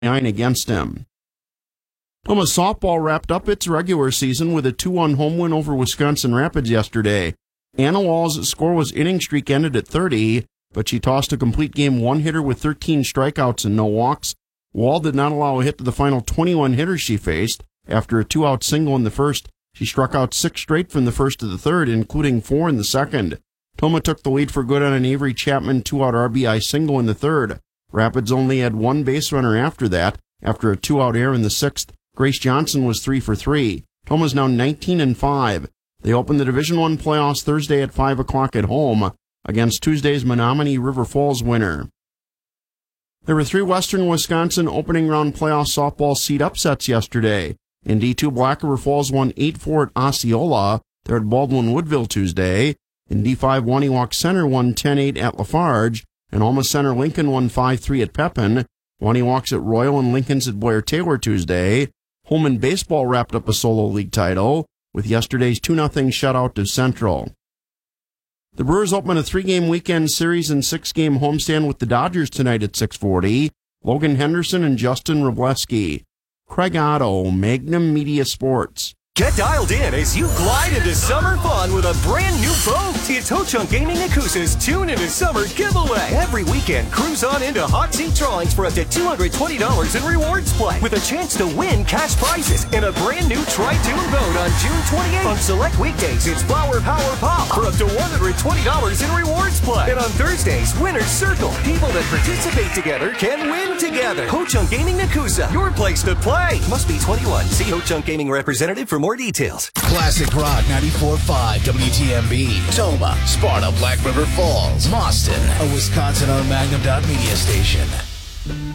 against him. Thomas softball wrapped up its regular season with a 2-1 home win over Wisconsin Rapids yesterday. Anna Wall's score was inning streak ended at 30, but she tossed a complete game one-hitter with 13 strikeouts and no walks. Wall did not allow a hit to the final 21 hitters she faced. After a 2-out single in the first, she struck out 6 straight from the first to the third, including 4 in the second. Toma took the lead for good on an Avery Chapman 2-out RBI single in the third. Rapids only had 1 base runner after that. After a 2-out error in the sixth, Grace Johnson was 3 for 3. Toma's now 19-5. They open the Division I playoffs Thursday at 5 o'clock at home against Tuesday's Menominee River Falls winner. There were 3 Western Wisconsin opening round playoff softball seed upsets yesterday. In D2, Black River Falls won 8-4 at Osceola. They're at Baldwin Woodville Tuesday. In D5, Waniwak Center won 10-8 at Lafarge, and Alma Center Lincoln won 5-3 at Pepin. Waniwak's at Royal and Lincoln's at Blair Taylor Tuesday. Holman Baseball wrapped up a solo league title with yesterday's 2-0 shutout to Central. The Brewers open a 3-game weekend series and 6-game homestand with the Dodgers tonight at 6:40. Logan Henderson and Justin Robleski. Craig Otto, Magnum Media Sports. Get dialed in as you glide into summer fun with a brand new boat. It's Ho-Chunk Gaming Nakusa's Tune Into Summer giveaway. Every weekend, cruise on into hot seat drawings for up to $220 in rewards play with a chance to win cash prizes in a brand new Tri-Tune boat on June 28th. On select weekdays, it's Flower Power Pop for up to $120 in rewards play. And on Thursdays, Winner's Circle. People that participate together can win together. Ho-Chunk Gaming Nakusa, your place to play. Must be 21. See Ho-Chunk Gaming representative for more details. Classic Rock 94.5 WTMB. Toma, Sparta, Black River Falls, Mauston, a Wisconsin-owned Magnum Media station.